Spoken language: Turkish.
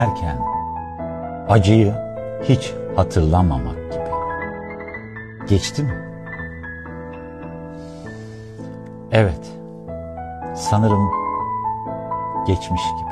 derken acıyı hiç hatırlamamak gibi. Geçti mi? Evet, sanırım geçmiş gibi.